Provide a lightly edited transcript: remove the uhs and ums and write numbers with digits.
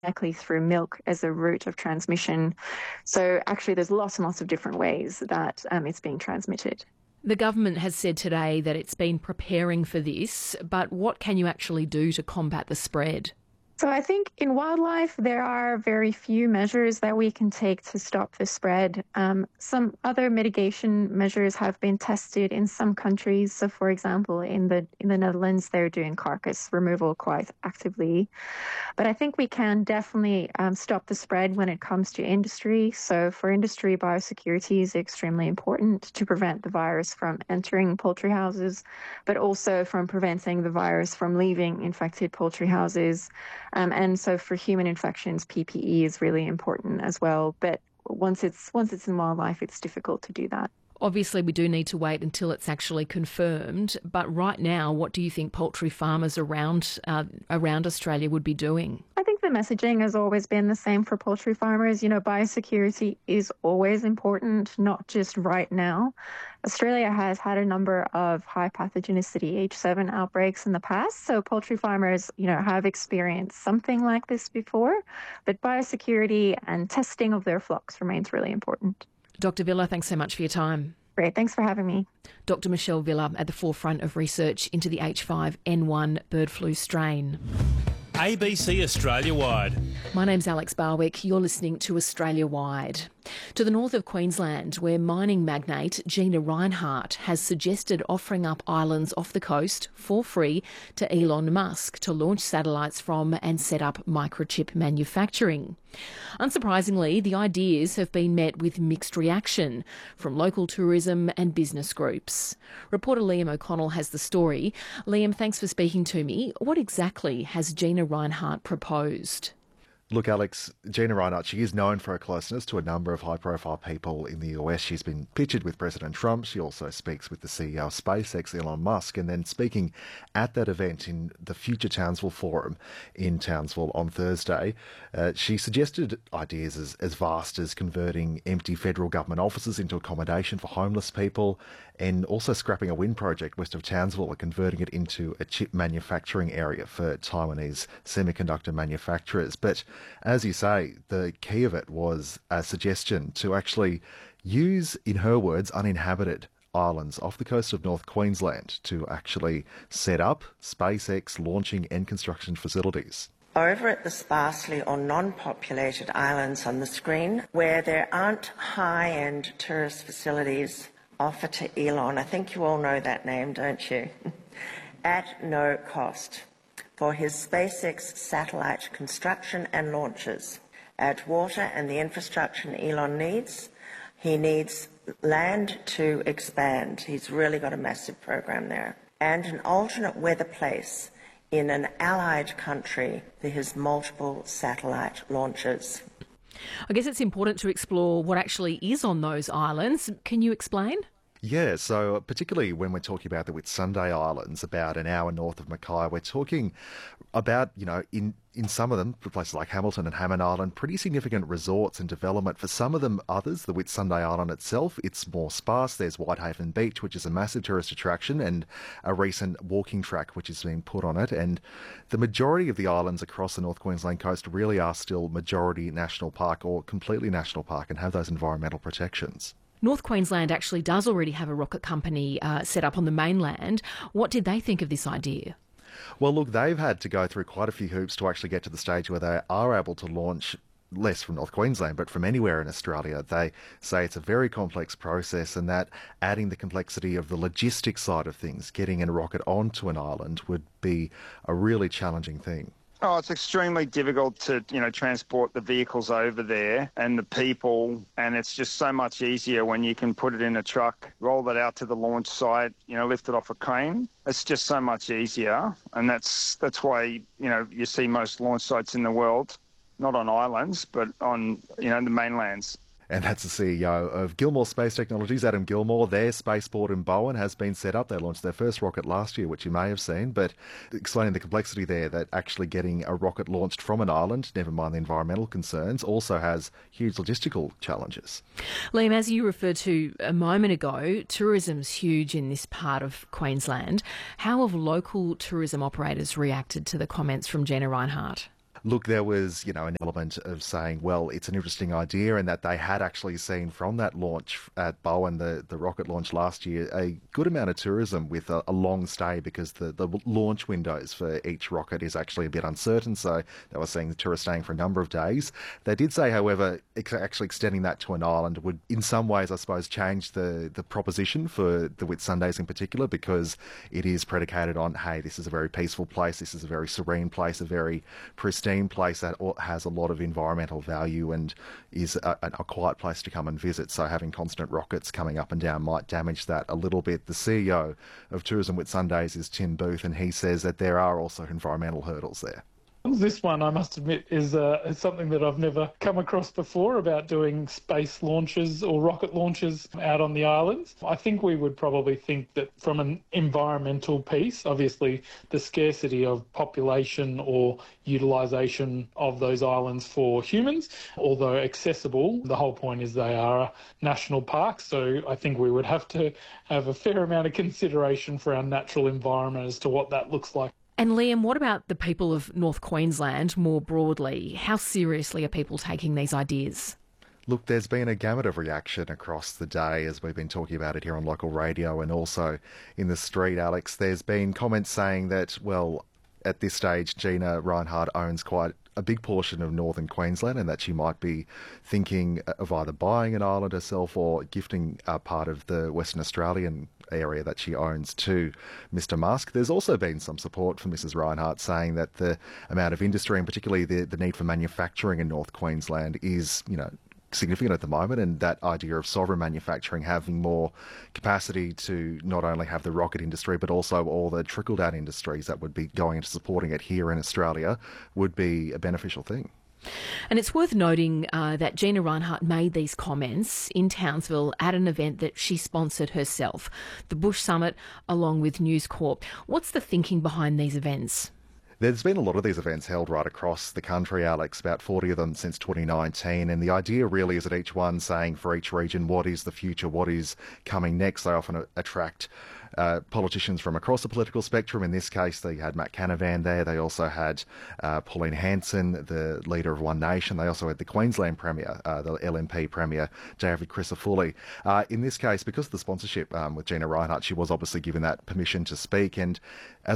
directly through milk as a route of transmission. So actually there's lots and lots of different ways that it's being transmitted. The government has said today that it's been preparing for this, but what can you actually do to combat the spread? So I think in wildlife, there are very few measures that we can take to stop the spread. Some other mitigation measures have been tested in some countries. So, for example, in the Netherlands, they're doing carcass removal quite actively. But I think we can definitely stop the spread when it comes to industry. So for industry, biosecurity is extremely important to prevent the virus from entering poultry houses, but also from preventing the virus from leaving infected poultry houses. And so for human infections, PPE is really important as well. But once it's in wildlife, it's difficult to do that. Obviously, we do need to wait until it's actually confirmed. But right now, what do you think poultry farmers around Australia would be doing? I think the messaging has always been the same for poultry farmers. You know, biosecurity is always important, not just right now. Australia has had a number of high pathogenicity H7 outbreaks in the past, so poultry farmers, have experienced something like this before. But biosecurity and testing of their flocks remains really important. Dr. Villa, thanks so much for your time. Great, thanks for having me. Dr. Michelle Villa at the forefront of research into the H5N1 bird flu strain. ABC Australia Wide. My name's Alex Barwick. You're listening to Australia Wide. To the north of Queensland, where mining magnate Gina Rinehart has suggested offering up islands off the coast for free to Elon Musk to launch satellites from and set up microchip manufacturing. Unsurprisingly, the ideas have been met with mixed reaction from local tourism and business groups. Reporter Liam O'Connell has the story. Liam, thanks for speaking to me. What exactly has Gina Rinehart proposed? Look, Alex, Gina Rinehart, she is known for her closeness to a number of high-profile people in the US. She's been pictured with President Trump. She also speaks with the CEO of SpaceX, Elon Musk, and then speaking at that event in the Future Townsville Forum in Townsville on Thursday, she suggested ideas as vast as converting empty federal government offices into accommodation for homeless people, and also scrapping a wind project west of Townsville and converting it into a chip manufacturing area for Taiwanese semiconductor manufacturers. But as you say, the key of it was a suggestion to actually use, in her words, uninhabited islands off the coast of North Queensland to actually set up SpaceX launching and construction facilities. Over at the sparsely or non-populated islands on the screen, where there aren't high-end tourist facilities offered to Elon, I think you all know that name, don't you? At no cost, for his SpaceX satellite construction and launches. Add water and the infrastructure Elon needs. He needs land to expand. He's really got a massive program there. And an alternate weather place in an allied country for his multiple satellite launches. I guess it's important to explore what actually is on those islands. Can you explain? Yeah, so particularly when we're talking about the Whitsunday Islands, about an hour north of Mackay, we're talking about, in some of them, places like Hamilton and Hammond Island, pretty significant resorts and development. For some of them, others, the Whitsunday Island itself, it's more sparse. There's Whitehaven Beach, which is a massive tourist attraction, and a recent walking track which is being put on it. And the majority of the islands across the North Queensland coast really are still majority national park or completely national park and have those environmental protections. North Queensland actually does already have a rocket company set up on the mainland. What did they think of this idea? Well, look, they've had to go through quite a few hoops to actually get to the stage where they are able to launch less from North Queensland, but from anywhere in Australia. They say it's a very complex process and that adding the complexity of the logistics side of things, getting a rocket onto an island, would be a really challenging thing. Oh, it's extremely difficult to, transport the vehicles over there and the people, and it's just so much easier when you can put it in a truck, roll it out to the launch site, lift it off a crane. It's just so much easier, and that's why, you see most launch sites in the world, not on islands, but on, the mainlands. And that's the CEO of Gilmore Space Technologies, Adam Gilmore. Their spaceport in Bowen has been set up. They launched their first rocket last year, which you may have seen, but explaining the complexity there, that actually getting a rocket launched from an island, never mind the environmental concerns, also has huge logistical challenges. Liam, as you referred to a moment ago, tourism's huge in this part of Queensland. How have local tourism operators reacted to the comments from Gina Rinehart? Look, there was, an element of saying, well, it's an interesting idea, and that they had actually seen from that launch at Bowen, the rocket launch last year, a good amount of tourism with a long stay, because the launch windows for each rocket is actually a bit uncertain. So they were seeing the tourists staying for a number of days. They did say, however, actually extending that to an island would, in some ways, I suppose, change the proposition for the Whitsundays in particular, because it is predicated on, hey, this is a very peaceful place, this is a very serene place, a very pristine place that has a lot of environmental value and is a quiet place to come and visit. So having constant rockets coming up and down might damage that a little bit. The CEO of Tourism Whitsundays is Tim Booth, and he says that there are also environmental hurdles there. This one, I must admit, is something that I've never come across before, about doing space launches or rocket launches out on the islands. I think we would probably think that from an environmental piece, obviously the scarcity of population or utilisation of those islands for humans, although accessible, the whole point is they are a national park, so I think we would have to have a fair amount of consideration for our natural environment as to what that looks like. And Liam, what about the people of North Queensland more broadly? How seriously are people taking these ideas? Look, there's been a gamut of reaction across the day as we've been talking about it here on local radio and also in the street, Alex. There's been comments saying that, well, at this stage, Gina Rinehart owns quite a big portion of northern Queensland, and that she might be thinking of either buying an island herself or gifting a part of the Western Australian area that she owns to Mr Musk. There's also been some support for Mrs Rinehart, saying that the amount of industry, and particularly the need for manufacturing in North Queensland, is, significant at the moment, and that idea of sovereign manufacturing having more capacity to not only have the rocket industry but also all the trickle-down industries that would be going into supporting it here in Australia would be a beneficial thing. And it's worth noting that Gina Rinehart made these comments in Townsville at an event that she sponsored herself, the Bush Summit, along with News Corp. What's the thinking behind these events? There's been a lot of these events held right across the country, Alex, about 40 of them since 2019. And the idea really is that each one saying for each region, what is the future, what is coming next. They often attract politicians from across the political spectrum. In this case, they had Matt Canavan there. They also had Pauline Hanson, the leader of One Nation. They also had the Queensland Premier, the LNP Premier, David Crisafulli. In this case, because of the sponsorship with Gina Rinehart, she was obviously given that permission to speak. And as